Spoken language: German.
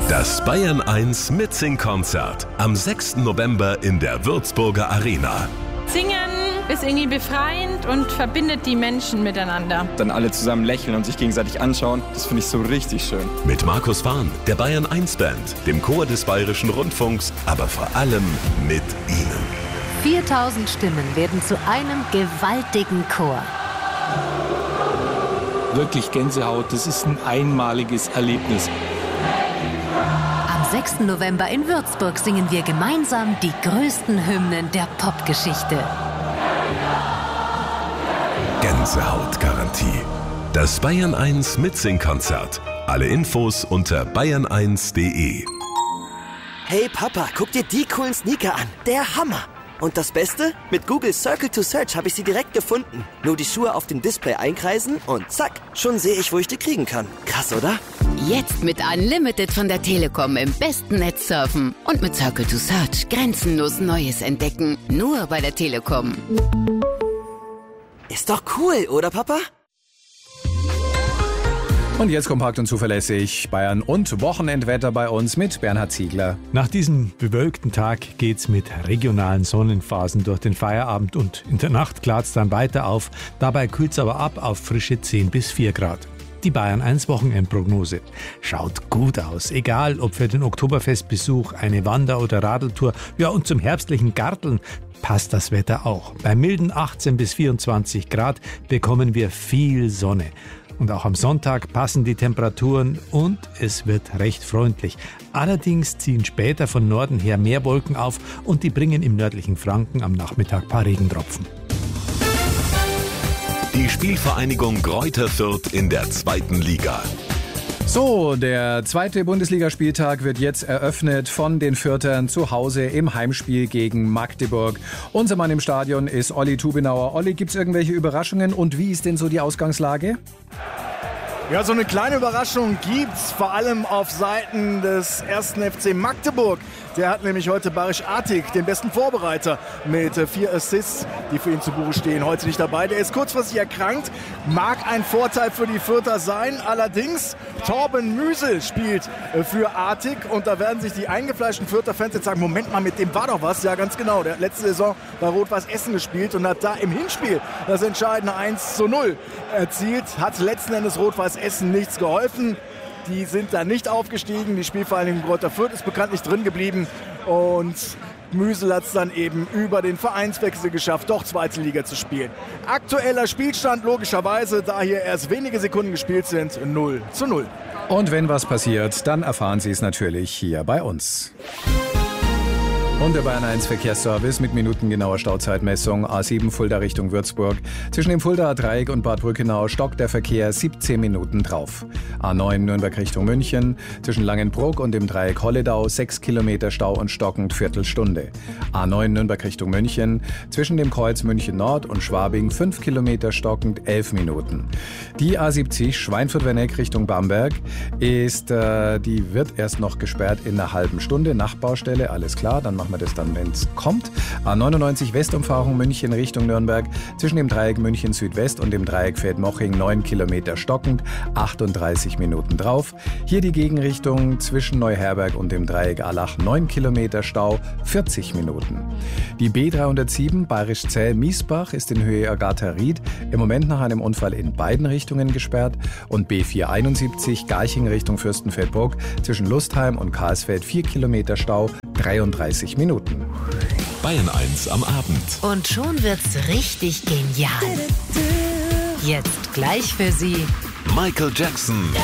Das Bayern 1 Mitsing-Konzert am 6. November in der Würzburger Arena. Singen ist irgendwie befreiend und verbindet die Menschen miteinander. Dann alle zusammen lächeln und sich gegenseitig anschauen, das finde ich so richtig schön. Mit Markus Fahn, der Bayern 1 Band, dem Chor des Bayerischen Rundfunks, aber vor allem mit Ihnen. 4000 Stimmen werden zu einem gewaltigen Chor. Wirklich Gänsehaut, das ist ein einmaliges Erlebnis. Am 6. November in Würzburg singen wir gemeinsam die größten Hymnen der Popgeschichte. Gänsehautgarantie. Das Bayern 1 Mitsing-Konzert. Alle Infos unter bayern1.de. Hey Papa, guck dir die coolen Sneaker an. Der Hammer. Und das Beste? Mit Google Circle to Search habe ich sie direkt gefunden. Nur die Schuhe auf dem Display einkreisen und zack, schon sehe ich, wo ich die kriegen kann. Krass, oder? Jetzt mit Unlimited von der Telekom im besten Netz surfen. Und mit Circle to Search grenzenlos Neues entdecken. Nur bei der Telekom. Ist doch cool, oder Papa? Und jetzt kompakt und zuverlässig Bayern und Wochenendwetter bei uns mit Bernhard Ziegler. Nach diesem bewölkten Tag geht's mit regionalen Sonnenphasen durch den Feierabend und in der Nacht klart's dann weiter auf. Dabei kühlt's aber ab auf frische 10 bis 4 Grad. Die Bayern 1 Wochenendprognose schaut gut aus. Egal ob für den Oktoberfestbesuch, eine Wander- oder Radeltour, ja und zum herbstlichen Garteln passt das Wetter auch. Bei milden 18 bis 24 Grad bekommen wir viel Sonne. Und auch am Sonntag passen die Temperaturen und es wird recht freundlich. Allerdings ziehen später von Norden her mehr Wolken auf und die bringen im nördlichen Franken am Nachmittag ein paar Regentropfen. Die Spielvereinigung Greuther Fürth in der 2. Liga. So, der 2. Bundesligaspieltag wird jetzt eröffnet von den Fürthern zu Hause im Heimspiel gegen Magdeburg. Unser Mann im Stadion ist Olli Tubenauer. Olli, gibt's irgendwelche Überraschungen und wie ist denn so die Ausgangslage? Ja, so eine kleine Überraschung gibt's, vor allem auf Seiten des 1. FC Magdeburg. Der hat nämlich heute Barisch Atik, den besten Vorbereiter, mit 4 Assists, die für ihn zu Buche stehen, heute nicht dabei. Der ist kurzfristig erkrankt, mag ein Vorteil für die Fürther sein. Allerdings, Torben Müsel spielt für Atik und da werden sich die eingefleischten Fürther Fans jetzt sagen, Moment mal, mit dem war doch was. Ja, ganz genau, der hat letzte Saison bei Rot-Weiß Essen gespielt und hat da im Hinspiel das entscheidende 1:0 erzielt. Hat letzten Endes Rot-Weiß Essen nichts geholfen. Die sind da nicht aufgestiegen. Die Spielvereinigung Greuther Fürth ist bekanntlich drin geblieben. Und Müsel hat es dann eben über den Vereinswechsel geschafft, doch 2. Liga zu spielen. Aktueller Spielstand logischerweise, da hier erst wenige Sekunden gespielt sind, 0:0. Und wenn was passiert, dann erfahren Sie es natürlich hier bei uns. Und der Bayern 1 Verkehrsservice mit minutengenauer Stauzeitmessung. A7 Fulda Richtung Würzburg. Zwischen dem Fuldaer Dreieck und Bad Brückenau stockt der Verkehr 17 Minuten drauf. A9 Nürnberg Richtung München. Zwischen Langenbruck und dem Dreieck Holledau 6 Kilometer Stau und stockend Viertelstunde. A9 Nürnberg Richtung München. Zwischen dem Kreuz München Nord und Schwabing 5 Kilometer stockend 11 Minuten. Die A70 Schweinfurt-Werneck Richtung Bamberg die wird erst noch gesperrt in einer halben Stunde. Nachbaustelle, alles klar, dann machen wir das dann, wenn es kommt. A99 Westumfahrung München Richtung Nürnberg. Zwischen dem Dreieck München Südwest und dem Dreieck Feldmoching 9 Kilometer stockend, 38 Minuten drauf. Hier die Gegenrichtung zwischen Neuherberg und dem Dreieck Allach 9 Kilometer Stau, 40 Minuten. Die B307 Bayerisch-Zell-Miesbach ist in Höhe Agatha-Ried im Moment nach einem Unfall in beiden Richtungen gesperrt und B471 Garching Richtung Fürstenfeldbruck zwischen Lustheim und Karlsfeld 4 Kilometer Stau, 33 Minuten. Bayern 1 am Abend. Und schon wird's richtig genial. Jetzt gleich für Sie Michael Jackson.